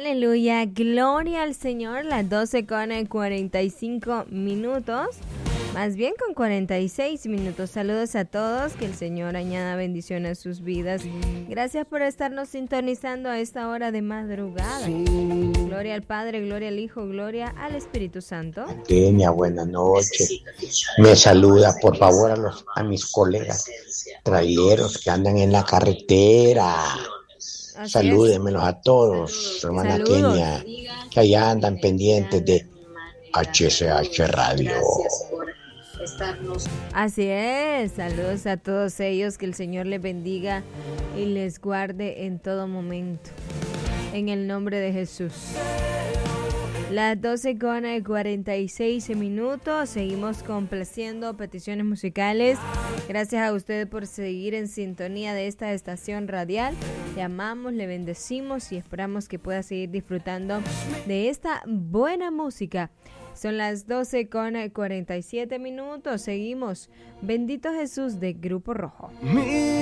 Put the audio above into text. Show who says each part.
Speaker 1: Aleluya, gloria al Señor, las 12:45, más bien con 46 minutos. Saludos a todos, que el Señor añada bendición a sus vidas. Gracias por estarnos sintonizando a esta hora de madrugada. Gloria al Padre, gloria al Hijo, gloria al Espíritu Santo.
Speaker 2: Pequeña, buenas noches. Me saluda, por favor, a mis colegas traileros que andan en la carretera. Salúdenmelos a todos, hermana
Speaker 1: Saludos.
Speaker 2: Kenia, que allá andan pendientes de HCH Radio.
Speaker 1: Así es, saludos a todos ellos, que el Señor les bendiga y les guarde en todo momento, en el nombre de Jesús. Las 12:46, seguimos complaciendo peticiones musicales. Gracias a ustedes por seguir en sintonía de esta estación radial. Le amamos, le bendecimos y esperamos que pueda seguir disfrutando de esta buena música. Son las 12:47, seguimos. Bendito Jesús de Grupo Rojo.